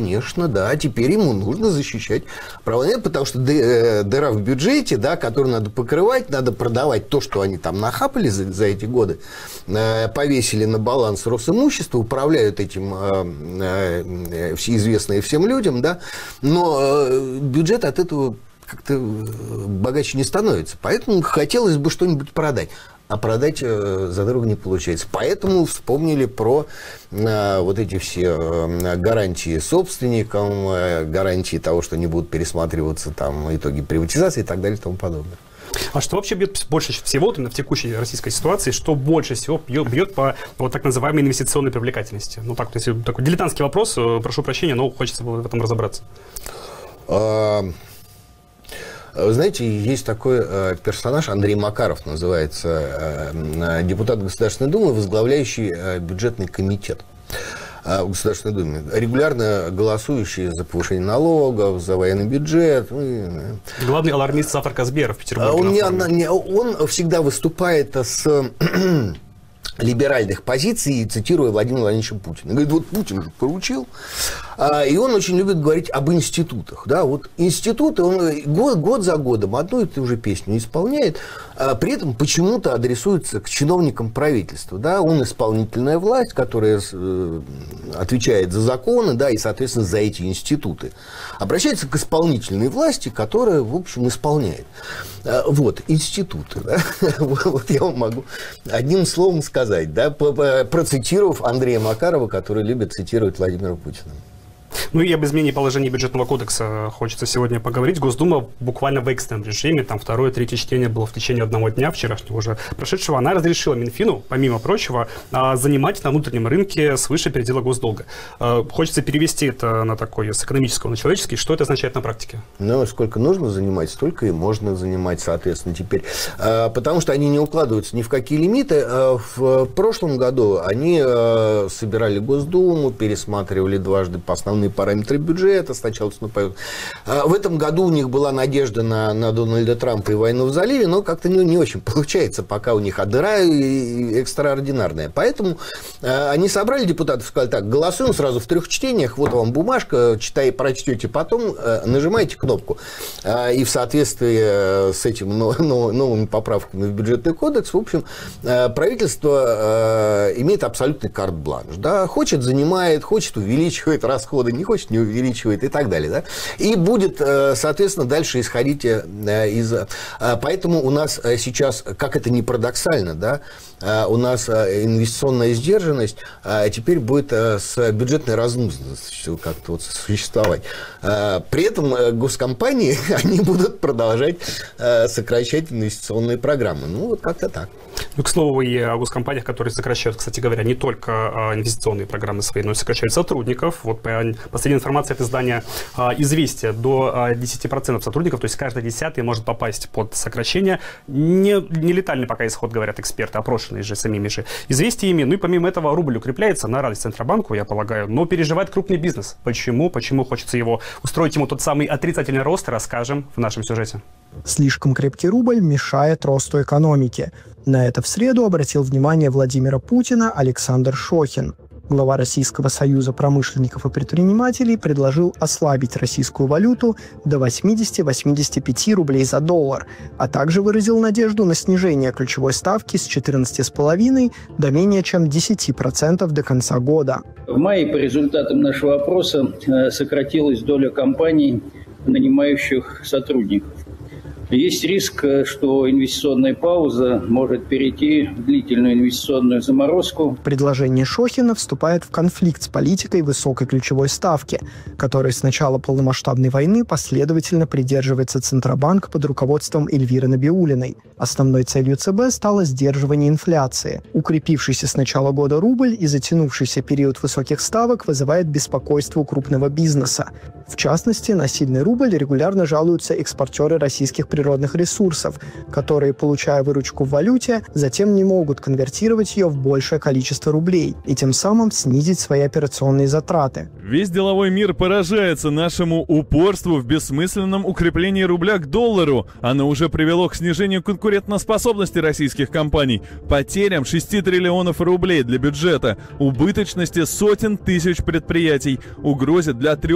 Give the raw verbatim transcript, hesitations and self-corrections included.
конечно, да. Теперь ему нужно защищать права, потому что дыра в бюджете, да, которую надо покрывать, надо продавать то, что они там нахапали за, за эти годы, повесили на баланс Росимущества, управляют этим всеизвестные всем людям, да, но бюджет от этого как-то богаче не становится. Поэтому хотелось бы что-нибудь продать. А продать э, за дорогу не получается. Поэтому вспомнили про э, вот эти все э, гарантии собственникам, э, гарантии того, что не будут пересматриваться там итоги приватизации и так далее и тому подобное. А что вообще бьет больше всего именно в текущей российской ситуации, что больше всего бьет, бьет по вот так называемой инвестиционной привлекательности? Ну так, то есть такой дилетантский вопрос, прошу прощения, но хочется в этом разобраться. Вы знаете, есть такой э, персонаж, Андрей Макаров называется, э, депутат Государственной Думы, возглавляющий э, бюджетный комитет э, в Государственной Думе, регулярно голосующий за повышение налогов, за военный бюджет. Ну, главный алармист завтрака Сбера в Петербурге. Он, не, не, он всегда выступает с либеральных позиций, цитируя Владимира Владимировича Путина. Говорит, вот Путин же поручил. И он очень любит говорить об институтах. Да, вот институты, он год, год за годом одну и ту же песню исполняет, а при этом почему-то адресуется к чиновникам правительства. Да, он исполнительная власть, которая отвечает за законы, да, и, соответственно, за эти институты. Обращается к исполнительной власти, которая, в общем, исполняет. Вот, институты. Да? Вот я вам могу одним словом сказать, да, процитировав Андрея Макарова, который любит цитировать Владимира Путина. Ну и об изменении положений бюджетного кодекса хочется сегодня поговорить. Госдума буквально в экстренном режиме, там второе, третье чтение было в течение одного дня, вчерашнего уже прошедшего, она разрешила Минфину, помимо прочего, занимать на внутреннем рынке свыше передела госдолга. Хочется перевести это на такой, с экономического на человеческий. Что это означает на практике? Ну, сколько нужно занимать, столько и можно занимать, соответственно, теперь. Потому что они не укладываются ни в какие лимиты. В прошлом году они собирали Госдуму, пересматривали дважды по основным параметры бюджета, сначала наступают. В этом году у них была надежда на, на Дональда Трампа и войну в заливе, но как-то не, не очень получается, пока у них а дыра экстраординарная. Поэтому э, они собрали депутатов, сказали так, голосуем сразу в трех чтениях, вот вам бумажка, читай, прочтете потом, э, нажимаете кнопку. Э, и в соответствии с этими но, но, новыми поправками в бюджетный кодекс, в общем, э, правительство э, имеет абсолютный карт-бланш. Да? Хочет, занимает, хочет, увеличивает расходы, не хочет, не увеличивает и так далее. Да? И будет, соответственно, дальше исходить из... Поэтому у нас сейчас, как это ни парадоксально, да, у нас инвестиционная сдержанность теперь будет с бюджетной разнузданностью как-то вот существовать. При этом госкомпании, они будут продолжать сокращать инвестиционные программы. Ну, вот как-то так. Ну, к слову, и о госкомпаниях, которые сокращают, кстати говоря, не только инвестиционные программы свои, но и сокращают сотрудников. Вот по последней информации от издания «Известия», до десяти процентов сотрудников, то есть каждый десятый может попасть под сокращение. Не, не летальный пока исход, говорят эксперты, опрошенные же самими же известиями. Ну и помимо этого рубль укрепляется на радость Центробанку, я полагаю, но переживает крупный бизнес. Почему? Почему хочется его устроить ему тот самый отрицательный рост, расскажем в нашем сюжете. Слишком крепкий рубль мешает росту экономики. На это в среду обратил внимание Владимира Путина Александр Шохин. Глава Российского союза промышленников и предпринимателей предложил ослабить российскую валюту до восьмидесяти-восьмидесяти пяти рублей за доллар, а также выразил надежду на снижение ключевой ставки с четырнадцати с половиной до менее чем десяти процентов до конца года. В мае по результатам нашего опроса сократилась доля компаний, нанимающих сотрудников. Есть риск, что инвестиционная пауза может перейти в длительную инвестиционную заморозку. Предложение Шохина вступает в конфликт с политикой высокой ключевой ставки, которой с начала полномасштабной войны последовательно придерживается Центробанк под руководством Эльвиры Набиуллиной. Основной целью ЦБ стало сдерживание инфляции. Укрепившийся с начала года рубль и затянувшийся период высоких ставок вызывает беспокойство у крупного бизнеса. В частности, на сильный рубль регулярно жалуются экспортеры российских природных ресурсов, которые, получая выручку в валюте, затем не могут конвертировать ее в большее количество рублей и тем самым снизить свои операционные затраты. Весь деловой мир поражается нашему упорству в бессмысленном укреплении рубля к доллару. Оно уже привело к снижению конкурентоспособности российских компаний, потерям шести триллионов рублей для бюджета, убыточности сотен тысяч предприятий, угрозе для трех